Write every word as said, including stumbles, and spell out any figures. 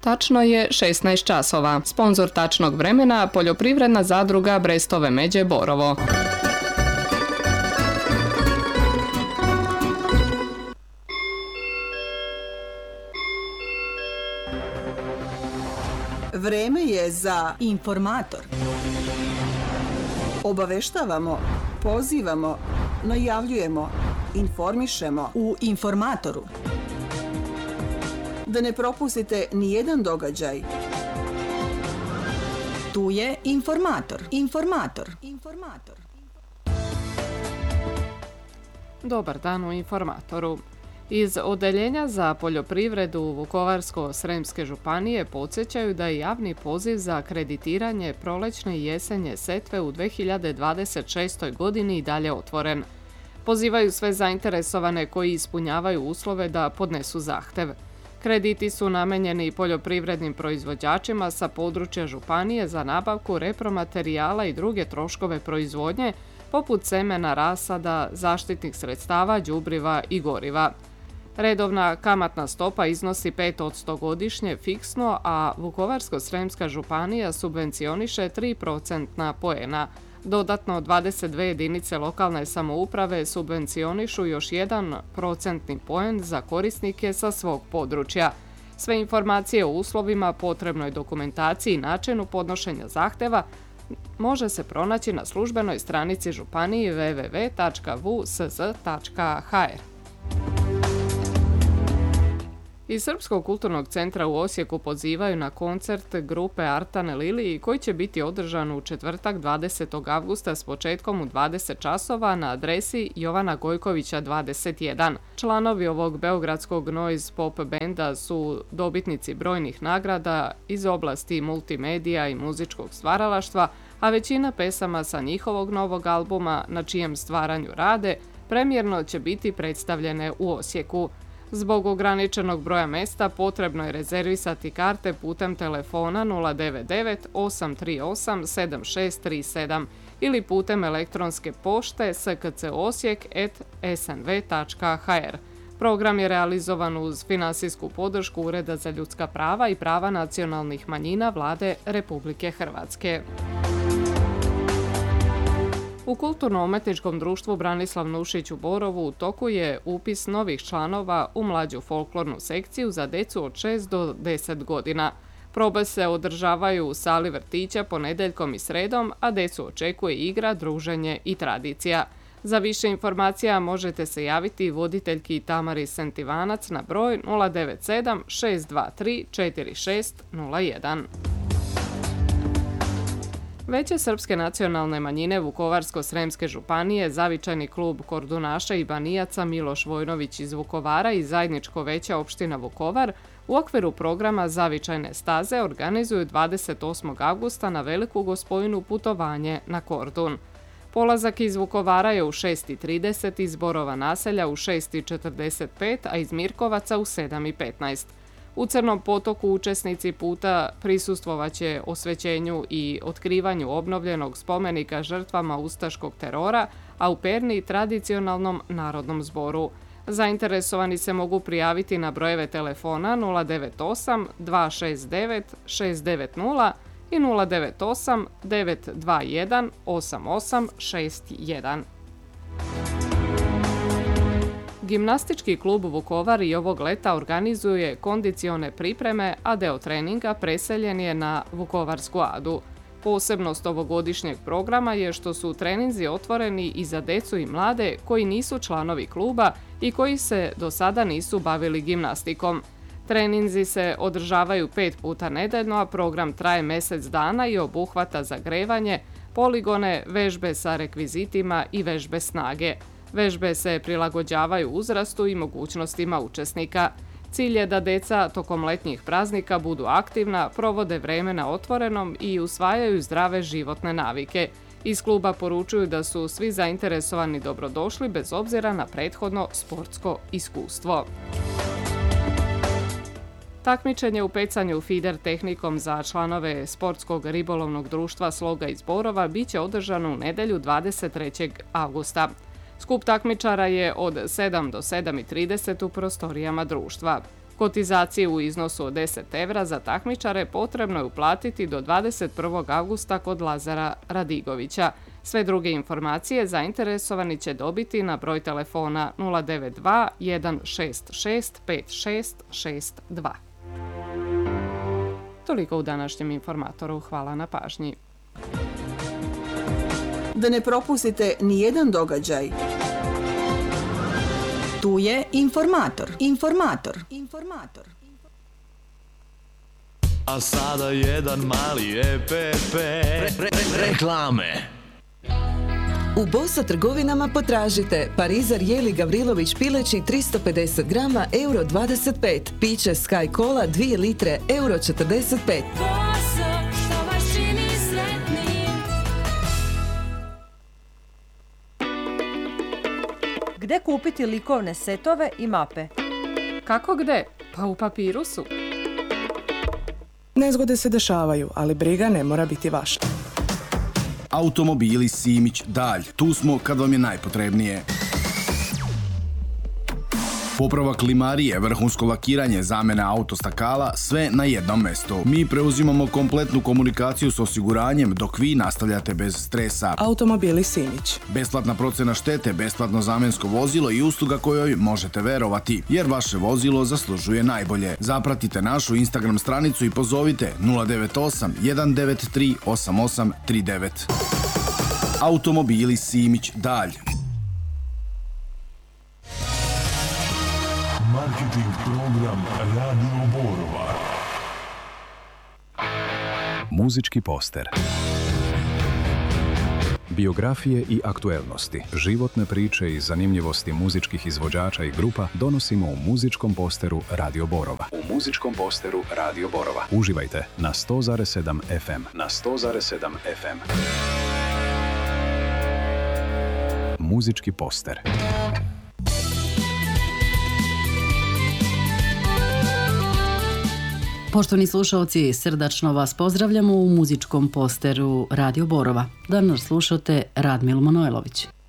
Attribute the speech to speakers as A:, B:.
A: Tačno je šesnaest časova. Sponzor tačnog vremena poljoprivredna zadruga Brestove Međe Borovo.
B: Vreme je za
C: informator.
B: Obaveštavamo, pozivamo, najavljujemo, informišemo
C: u informatoru.
B: Da ne propustite ni jedan događaj.
C: Tu je informator. Informator. Informator.
A: Dobar dan u informatoru. Iz Odeljenja za poljoprivredu Vukovarsko-srijemske županije podsjećaju da je javni poziv za kreditiranje prolećne i jesenje setve u dve hiljade dvadeset šestoj. godini i dalje otvoren. Pozivaju sve zainteresovane koji ispunjavaju uslove da podnesu zahtev. Krediti su namenjeni poljoprivrednim proizvođačima sa područja županije za nabavku repromaterijala i druge troškove proizvodnje, poput semena, rasada, zaštitnih sredstava, đubriva i goriva. Redovna kamatna stopa iznosi pet posto godišnje fiksno, a Vukovarsko-srijemska županija subvencioniše tri procentna poena. Dodatno dvadeset dve jedinice lokalne samouprave subvencionišu još jedan procentni poen za korisnike sa svog područja. Sve informacije o uslovima, potrebnoj dokumentaciji i načinu podnošenja zahteva može se pronaći na službenoj stranici županije w w w tačka v u s z tačka h r. Iz Srpskog kulturnog centra u Osijeku pozivaju na koncert grupe Artane Liliji koji će biti održan u četvrtak dvadesetog avgusta s početkom u dvadeset časova na adresi Jovana Gojkovića dvadeset jedan. Članovi ovog beogradskog noise pop benda su dobitnici brojnih nagrada iz oblasti multimedija i muzičkog stvaralaštva, a većina pesama sa njihovog novog albuma na čijem stvaranju rade premijerno će biti predstavljene u Osijeku. Zbog ograničenog broja mesta potrebno je rezervisati karte putem telefona nula devet devet osam tri osam sedam šest tri sedam ili putem elektronske pošte s k c osijek at s n v tačka h r. Program je realizovan uz finansijsku podršku Ureda za ljudska prava i prava nacionalnih manjina Vlade Republike Hrvatske. U Kulturno-umetničkom društvu Branislav Nušić u Borovu u toku je upis novih članova u mlađu folklornu sekciju za decu od šest do deset godina. Probe se održavaju u sali vrtića ponedeljkom i sredom, a decu očekuje igra, druženje i tradicija. Za više informacija možete se javiti voditeljki Tamari Sentivanac na broj nula devet sedam šest dva tri četiri šest nula jedan. Veće srpske nacionalne manjine Vukovarsko-srijemske županije, Zavičajni klub kordunaša i banijaca Miloš Vojnović iz Vukovara i zajedničko veće opština Vukovar u okviru programa Zavičajne staze organizuju dvadeset osmog avgusta na Veliku Gospojinu putovanje na Kordun. Polazak iz Vukovara je u šest i trideset, iz Borova naselja u šest i četrdeset pet, a iz Mirkovaca u sedam i petnaest. U Crnom potoku učesnici puta prisustvovaće osvećenju i otkrivanju obnovljenog spomenika žrtvama ustaškog terora, a u Perni tradicionalnom narodnom zboru. Zainteresovani se mogu prijaviti na brojeve telefona nula devet osam dva šest devet šest devet nula i nula devet osam devet dva jedan osam osam šest jedan. Gimnastički klub Vukovar i ovog leta organizuje kondicione pripreme, a deo treninga preseljen je na Vukovarsku adu. Posebnost ovogodišnjeg programa je što su treninzi otvoreni i za decu i mlade koji nisu članovi kluba i koji se do sada nisu bavili gimnastikom. Treninzi se održavaju pet puta nedeljno, a program traje mjesec dana i obuhvata zagrevanje, poligone, vežbe sa rekvizitima i vežbe snage. Vežbe se prilagođavaju uzrastu i mogućnostima učesnika. Cilj je da deca tokom letnjih praznika budu aktivna, provode vreme na otvorenom i usvajaju zdrave životne navike. Iz kluba poručuju da su svi zainteresovani dobrodošli bez obzira na prethodno sportsko iskustvo. Takmičenje u pecanju fider tehnikom za članove Sportskog ribolovnog društva Sloga iz Borova biće održano u nedelju dvadeset trećeg avgusta. Skup takmičara je od sedam do sedam i trideset u prostorijama društva. Kotizaciju u iznosu od deset evra za takmičare potrebno je uplatiti do dvadeset prvog avgusta kod Lazara Radigovića. Sve druge informacije zainteresovani će dobiti na broj telefona nula devet dva jedan šest šest pet šest šest dva. Toliko u današnjem informatoru. Hvala na pažnji.
B: Da ne propustite ni jedan događaj.
C: Tu je informator. Informator. Informator.
D: A sada jedan mali E P P. Re, re, re, reklame.
E: U Bosa trgovinama potražite parizer jeli Gavrilović pileći tristo pedeset grama, euro dvadeset pet. Piće Sky Cola dvije litre, euro četrdeset pet.
F: Boso, što vas čini sretnim.
G: Gde kupiti likovne setove i mape?
A: Kako gde? Pa u Papirusu.
H: Nezgode se dešavaju, ali briga ne mora biti vaša.
I: Automobili Simić Dalj. Tu smo kad vam je najpotrebnije. Popravak limarije, vrhunsko lakiranje, zamena autostakala, sve na jednom mjestu. Mi preuzimamo kompletnu komunikaciju s osiguranjem dok vi nastavljate bez stresa.
H: Automobili Simić.
I: Besplatna procena štete, besplatno zamjensko vozilo i usluga kojoj možete verovati, jer vaše vozilo zaslužuje najbolje. Zapratite našu Instagram stranicu i pozovite nula devet osam jedan devet tri osam osam tri devet. Automobili Simić Dalj.
J: Marketing program Radio Borova.
K: Muzički poster. Biografije i aktuelnosti, životne priče i zanimljivosti muzičkih izvođača i grupa donosimo u muzičkom posteru Radio Borova. U muzičkom posteru Radio Borova. Uživajte na sto zarez sedam F M. Na sto zarez sedam F M. Muzički poster.
L: Poštovani slušalci, srdačno vas pozdravljamo u muzičkom posteru Radio Borova. Danas slušate Radmilu Manojlović.